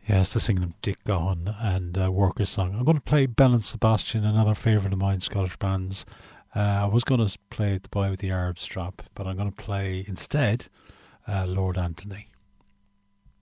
Yeah, it's the singing of Dick Gahan and Workers' Song. I'm going to play Bell and Sebastian, another favourite of mine, Scottish bands. I was going to play The Boy with the Arab Strap, but I'm going to play instead Lord Anthony.